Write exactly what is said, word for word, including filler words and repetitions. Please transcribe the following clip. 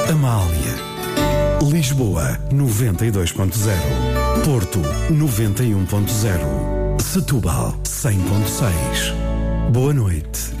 Amália. Lisboa, noventa e dois ponto zero. Porto, noventa e um ponto zero. Setúbal, cem ponto seis. Boa noite.